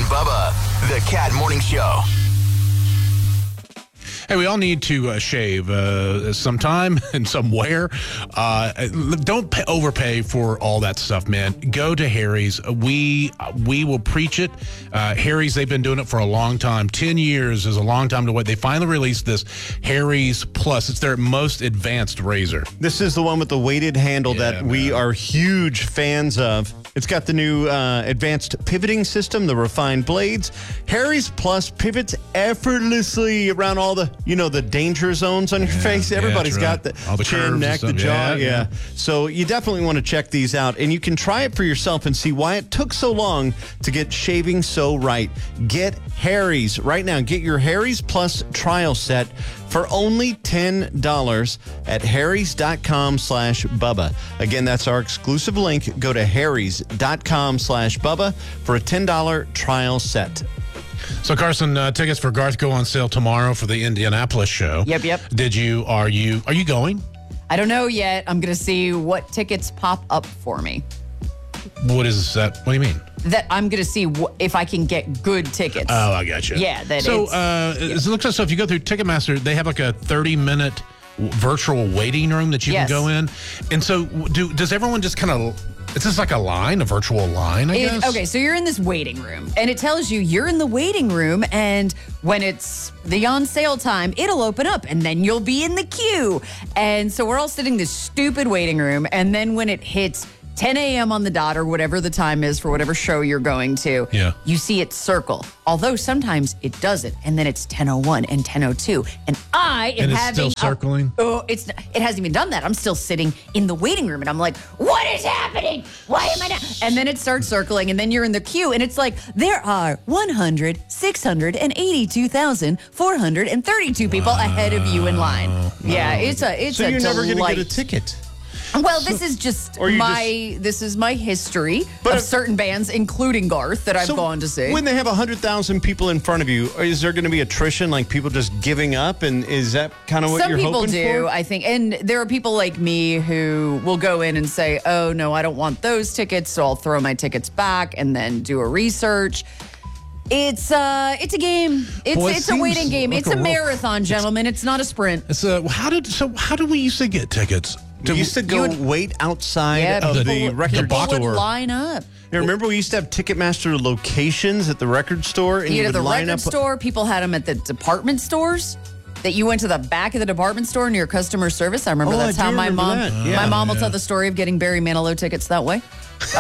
Bubba, the Cat Morning Show. Hey, we all need to shave sometime and somewhere. Don't overpay for all that stuff, man. Go to Harry's. We will preach it. Harry's, they've been doing it for a long time. 10 years is a long time to wait. They finally released this Harry's Plus. It's their most advanced razor. This is the one with the weighted handle that we are huge fans of. It's got the new advanced pivoting system, the refined blades. Harry's Plus pivots effortlessly around all the, the danger zones on your face. Everybody's got all the chin, neck, the jaw. Yeah. So you definitely want to check these out. And you can try it for yourself and see why it took so long to get shaving so right. Get Harry's right now. Get your Harry's Plus trial set for only $10 at harrys.com/Bubba. Again, that's our exclusive link. Go to harrys.com/Bubba for a $10 trial set. So, Carson, tickets for Garth go on sale tomorrow for the Indianapolis show. Yep. Are you going? I don't know yet. I'm going to see what tickets pop up for me. What is that? What do you mean? That I'm going to see if I can get good tickets. Oh, I got you. Yeah. It looks like, so if you go through Ticketmaster, they have like a 30-minute virtual waiting room that you can go in. And so does everyone just kind of... It's just like a virtual line, I guess? Okay, so you're in this waiting room, and it tells you you're in the waiting room, and when it's the on sale time, it'll open up, and then you'll be in the queue. And so we're all sitting in this stupid waiting room, and then when it hits 10 a.m. on the dot or whatever the time is for whatever show you're going to, you see it circle. Although sometimes it doesn't, and then it's 10:01 and 10:02, and I am it's still circling? It hasn't even done that. I'm still sitting in the waiting room, and I'm like, what is happening? Why am I not? And then it starts circling, and then you're in the queue, and it's like, there are 682,432 people ahead of you in line. Wow. Yeah, it's a So you're never going to get a ticket. Well, this is just my history of certain bands, including Garth, that I've gone to see. When they have 100,000 people in front of you, is there going to be attrition, like people just giving up? And is that kind of what you're hoping for? Some people do, I think. And there are people like me who will go in and say, oh, no, I don't want those tickets, so I'll throw my tickets back and then do a research. It's a game. It's a waiting game. It's a marathon, gentlemen. It's not a sprint. How did we used to get tickets? We used to go wait outside of the record store. People would line up. Yeah, remember we used to have Ticketmaster locations at the record store? And at the record store, people had them at the department stores. That you went to the back of the department store near customer service. I remember that's how my mom will tell the story of getting Barry Manilow tickets that way.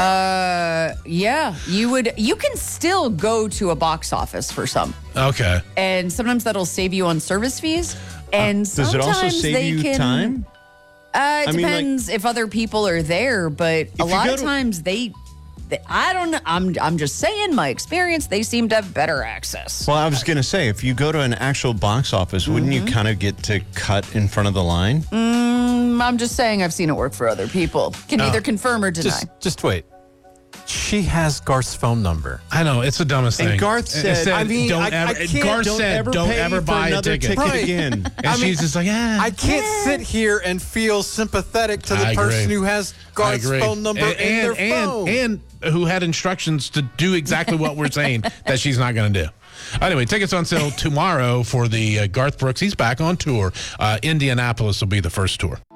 You can still go to a box office for some. Okay. And sometimes that'll save you on service fees. And does it also save you time? It depends if other people are there, but a lot of times I don't know. I'm just saying, my experience, they seem to have better access. Well, I was going to say, if you go to an actual box office, wouldn't you kind of get to cut in front of the line? I'm just saying I've seen it work for other people. Can either confirm or deny. Just wait. She has Garth's phone number. I know, it's the dumbest thing. And Garth said, don't ever buy a ticket again. And she's just like, I can't sit here and feel sympathetic to the person who has Garth's phone number in their phone. And who had instructions to do exactly what we're saying that she's not going to do. Anyway, tickets on sale tomorrow for the Garth Brooks. He's back on tour. Indianapolis will be the first tour.